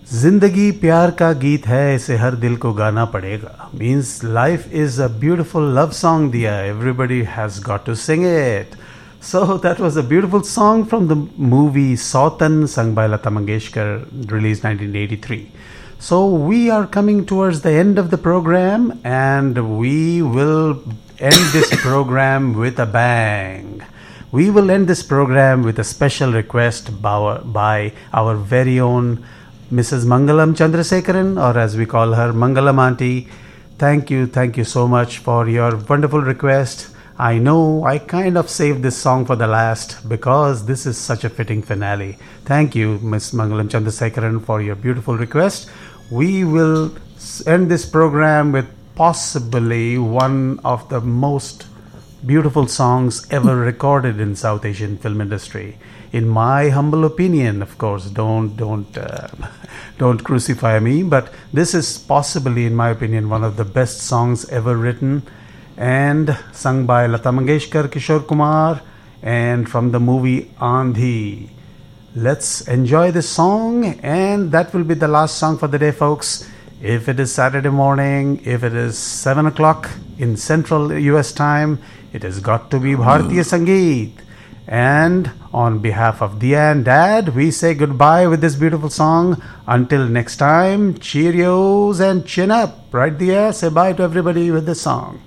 जिंदगी प्यार का गीत है, इसे हर दिल को गाना पड़ेगा. Means life is a beautiful love song, diya. Everybody has got to sing it. So that was a beautiful song from the movie Sautan, sung by Lata Mangeshkar, released 1983. So we are coming towards the end of the program, and we will end this program with a bang. We will end this program with a special request by our very own Mrs. Mangalam Chandrasekharan, or as we call her, Mangalam Auntie. Thank you so much for your wonderful request. I know I kind of saved this song for the last because this is such a fitting finale. Thank you, Miss Mangalam Chandrasekharan, for your beautiful request. We will end this program with possibly one of the most beautiful songs ever recorded in South Asian film industry. In my humble opinion, of course, don't crucify me, but this is possibly, in my opinion, one of the best songs ever written and sung by Lata Mangeshkar, Kishore Kumar, and from the movie Andhi. Let's enjoy this song, and that will be the last song for the day, folks. If it is Saturday morning, if it is 7 o'clock in Central US time, it has got to be Bharatiya Sangeet. And on behalf of Diya and Dad, we say goodbye with this beautiful song. Until next time, Cheerios and chin up. Right, Diya? Say bye to everybody with this song.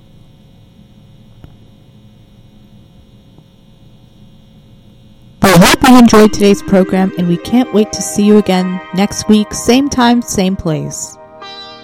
I hope you enjoyed today's program, and we can't wait to see you again next week, same time, same place.